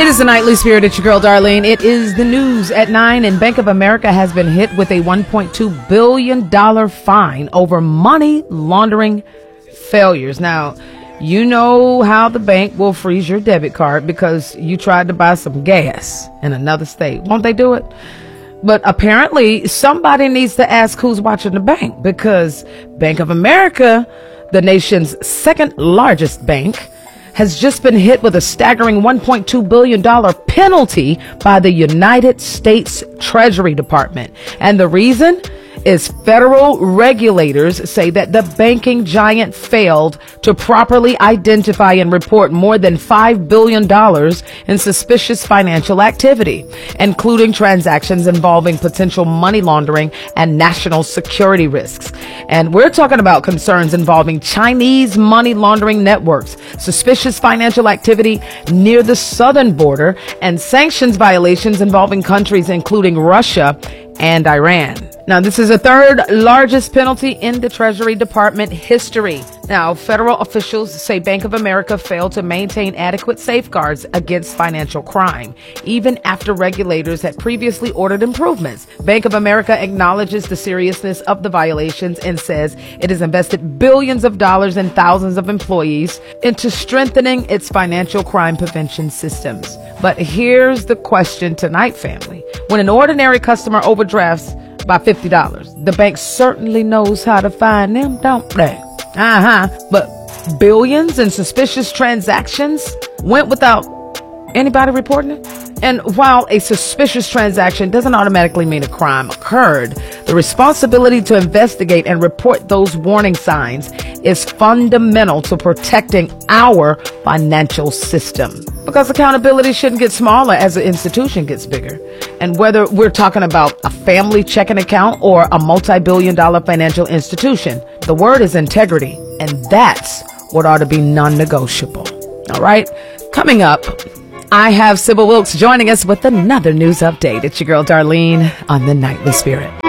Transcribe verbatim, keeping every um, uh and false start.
It is the Nightly Spirit. It's your girl, Darlene. It is the news at nine, and Bank of America has been hit with a one point two billion dollars fine over money laundering failures. Now, you know how the bank will freeze your debit card because you tried to buy some gas in another state. Won't they do it? But apparently somebody needs to ask who's watching the bank, because Bank of America, the nation's second largest bank, has just been hit with a staggering one point two billion dollars penalty by the United States Treasury Department. And the reason is federal regulators say that the banking giant failed to properly identify and report more than five billion dollars in suspicious financial activity, including transactions involving potential money laundering and national security risks. And we're talking about concerns involving Chinese money laundering networks, suspicious financial activity near the southern border, and sanctions violations involving countries including Russia and Iran. Now, this is the third largest penalty in the Treasury Department history. Now, federal officials say Bank of America failed to maintain adequate safeguards against financial crime, even after regulators had previously ordered improvements. Bank of America acknowledges the seriousness of the violations and says it has invested billions of dollars and thousands of employees into strengthening its financial crime prevention systems. But here's the question tonight, family. When an ordinary customer overdrafts by fifty dollars, the bank certainly knows how to find them, don't they? Uh-huh. But billions in suspicious transactions went without anybody reporting it? And while a suspicious transaction doesn't automatically mean a crime occurred, the responsibility to investigate and report those warning signs is fundamental to protecting our financial system. Because accountability shouldn't get smaller as the institution gets bigger. And whether we're talking about a family checking account or a multi-billion dollar financial institution, the word is integrity. And that's what ought to be non-negotiable. All right. Coming up, I have Sybil Wilkes joining us with another news update. It's your girl, Darlene, on the Nightly Spirit.